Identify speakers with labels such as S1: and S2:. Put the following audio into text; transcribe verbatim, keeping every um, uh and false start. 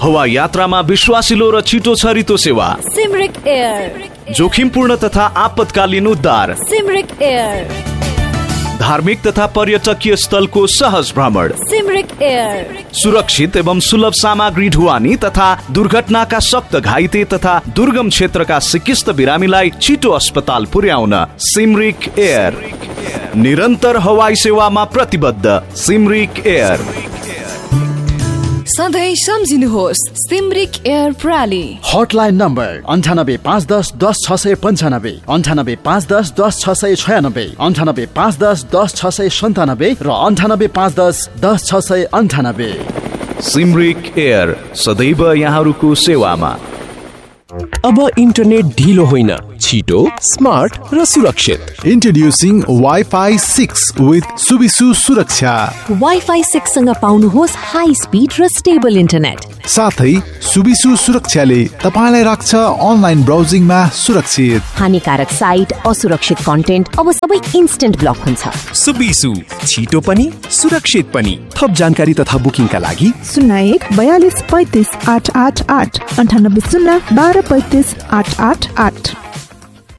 S1: हवाई यात्रामा विश्वासिलो र छिटो छरितो सेवा
S2: सिमरिक एयर।
S1: जोखिमपूर्ण तथा आपतकालीन उद्धार
S2: सिमरिक एयर।
S1: धार्मिक तथा पर्यटकीय स्थलको सहज भ्रमण
S2: सिमरिक एयर।
S1: सुरक्षित एवं सुलभ सामग्री ढुवानी तथा दुर्घटनाका सक्त घाइते तथा दुर्गम क्षेत्रका सिकिस्त बिरामीलाई छिटो अस्पताल पुर्याउन सिमरिक एयर। निरन्तर हवाई सेवामा प्रतिबद्ध सिमरिक एयर।
S2: सधैँ सम्झिनुहोस् सिमरिक एयर प्रणाली।
S3: हटलाइन नम्बर अन्ठानब्बे पाँच दस दस छ सय पन्चानब्बे, अन्ठानब्बे पाँच दस दस छ सय छयानब्बे, अन्ठानब्बे पाँच दस दस छ सय सन्तानब्बे र अन्ठानब्बे पाँच दस दस छ सय अन्ठानब्बे।
S1: सिमरिक एयर सदैव यहाँहरूको सेवामा।
S4: अब इन्टरनेट ढिलो होइन, छिटो, स्मार्ट र सुरक्षित।
S5: Introducing wifi six with Subisu सुरक्षा।
S6: वाइफाई सिक्स सँग पाउनुहोस् हाई स्पिड र स्टेबल इन्टरनेट।
S5: साथै सुबिसु सुरक्षाले तपाईलाई राख्छ अनलाइन ब्राउजिङमा सुरक्षित।
S6: हानिकारक साइट, असुरक्षित कन्टेन्ट अब सबै इन्स्टेन्ट ब्लक हुन्छ।
S4: सुबिसु, छिटो पनि सुरक्षित पनि। थप जानकारी तथा बुकिङका लागि
S7: शून्य एक बयालिस पैँतिस आठ आठ आठ, अन्ठानब्बे शून्य बाह्र पैँतिस आठ आठ आठ।